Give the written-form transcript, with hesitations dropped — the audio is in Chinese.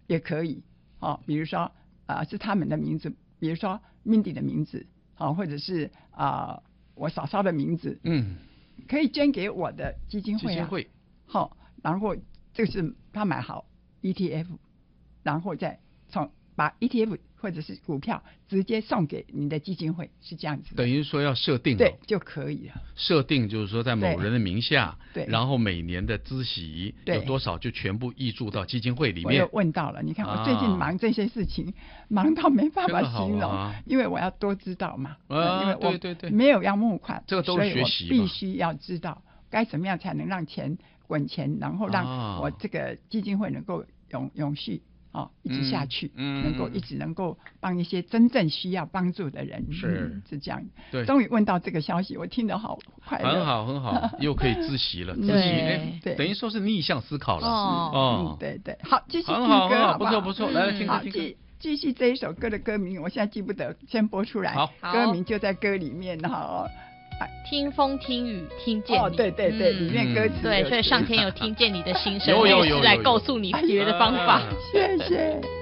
也可以比如说是他们的名字，比如说 Mindy 的名字或者是我嫂嫂的名字，可以捐给我的基金会然后这个是他买好 ETF， 然后再把 ETF 或者是股票直接送给你的基金会，是这样子的。 等于说要设定对就可以了。 设定就是说在某人的名下， 对， 然后每年的孳息有多少就全部挹注到基金会里面。 我有问到了，你看我最近忙这些事情，忙到没办法形容，因为我要多知道嘛。因为我没有要募款， 这个都是学习嘛， 所以我必须要知道该怎么样才能让钱滚钱，然后让我这个基金会能够永续一直下去，能够帮一些真正需要帮助的人，是这样。 对， 终于问到这个消息，我听得好快乐。 很好很好，又可以孳息了，孳息对，等于说是逆向思考了。 对对，好，继续听歌好不好？不错，来听歌。 继续这一首歌的歌名，我现在记不得，先播出来。 好， 歌名就在歌里面听风听雨听见你。 对对对，里面歌词对，所以上天有听见你的心声， 有来告诉你别的方法。 谢谢。